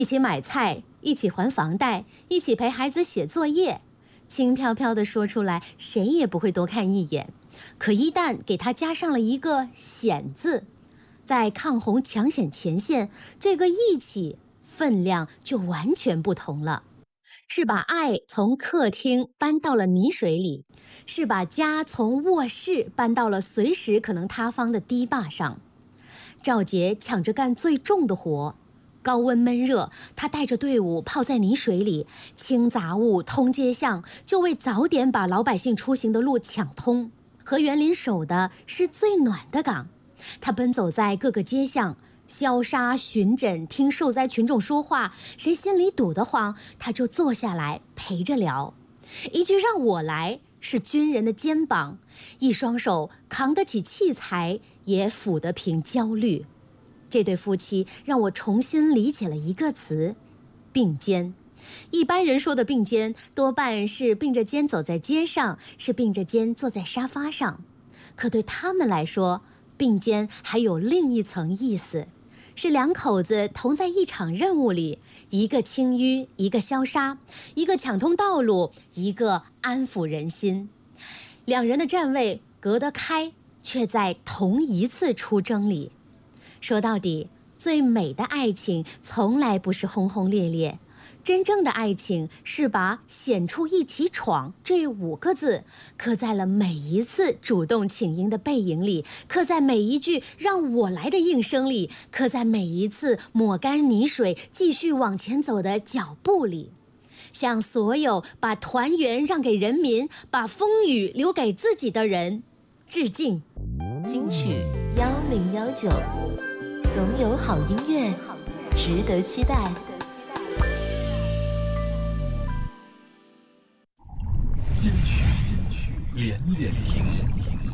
一起买菜，一起还房贷，一起陪孩子写作业，轻飘飘地说出来，谁也不会多看一眼。可一旦给它加上了一个险字，在抗洪抢险前线，这个一起分量就完全不同了。是把爱从客厅搬到了泥水里，是把家从卧室搬到了随时可能塌方的堤坝上。赵杰抢着干最重的活，高温闷热，他带着队伍泡在泥水里，清杂物、通街巷，就为早点把老百姓出行的路抢通。和园林守的是最暖的岗，他奔走在各个街巷，消杀巡诊，听受灾群众说话，谁心里堵得慌，他就坐下来陪着聊。一句让我来，是军人的肩膀，一双手扛得起器材，也抚得平焦虑。这对夫妻让我重新理解了一个词：并肩。一般人说的并肩，多半是并着肩走在街上，是并着肩坐在沙发上。可对他们来说，并肩还有另一层意思，是两口子同在一场任务里，一个清淤，一个消杀，一个抢通道路，一个安抚人心。两人的站位隔得开，却在同一次出征里。说到底，最美的爱情从来不是轰轰烈烈，真正的爱情是把险处一起闯这5个字刻在了每一次主动请缨的背影里，刻在每一句让我来的应声里，刻在每一次抹干泥水继续往前走的脚步里。向所有把团圆让给人民，把风雨留给自己的人致敬。 金曲1019，总有好音乐值得期待。 金曲连连听。